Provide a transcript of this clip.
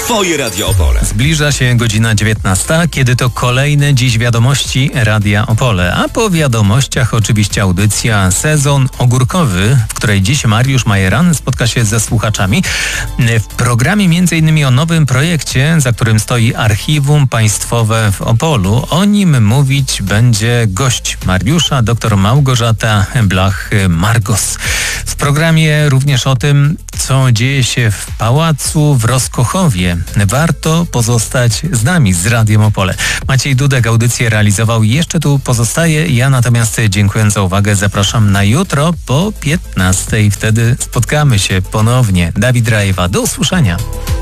Twoje Radio Opole. Zbliża się godzina 19, kiedy to kolejne dziś wiadomości Radia Opole. A po wiadomościach oczywiście audycja Sezon Ogórkowy, w której dziś Mariusz Majeran spotka się ze słuchaczami. W programie m.in. o nowym projekcie, za którym stoi Archiwum Państwowe w Opolu. O nim mówić będzie gość Mariusza, dr Małgorzata Blach-Margos. W programie również o tym, co dzieje się w Pałacu w Roskochowie. Warto pozostać z nami, z Radiem Opole. Maciej Dudek audycję realizował i jeszcze tu pozostaje. Ja natomiast, dziękując za uwagę, zapraszam na jutro po 15:00. Wtedy spotkamy się ponownie. Dawid Rajwa. Do usłyszenia.